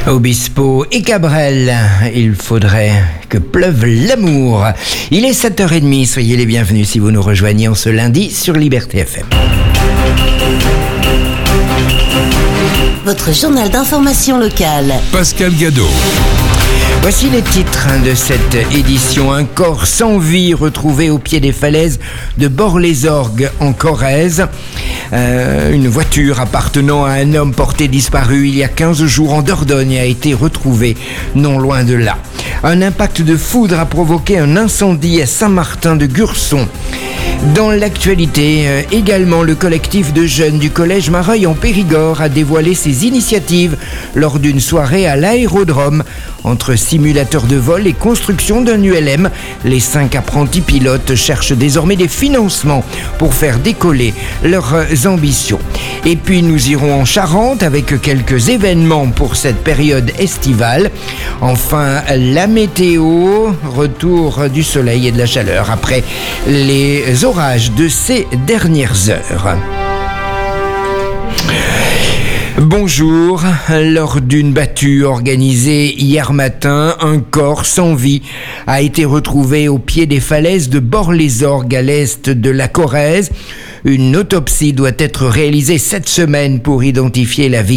Obispo et Cabrel, il faudrait que pleuve l'amour. Il est 7h30, soyez les bienvenus si vous nous rejoignez en ce lundi sur Liberté FM. Votre journal d'information locale. Pascal Gadot. Voici les titres de cette édition. Un corps sans vie retrouvé au pied des falaises de Bord-les-Orgues en Corrèze. Une voiture appartenant à un homme porté disparu il y a 15 jours en Dordogne a été retrouvée non loin de là. Un impact de foudre a provoqué un incendie à Saint-Martin-de-Gurson. Dans l'actualité, également, le collectif de jeunes du collège Mareuil en Périgord a dévoilé ses initiatives lors d'une soirée à l'aérodrome. Entre simulateurs de vol et construction d'un ULM, les 5 apprentis pilotes cherchent désormais des financements pour faire décoller leurs ambitions. Et puis nous irons en Charente avec quelques événements pour cette période estivale. Enfin, la météo, retour du soleil et de la chaleur après les orages de ces dernières heures. Bonjour. Lors d'une battue organisée hier matin, un corps sans vie a été retrouvé au pied des falaises de Bord-les-Orgues à l'est de la Corrèze. Une autopsie doit être réalisée cette semaine pour identifier la victime.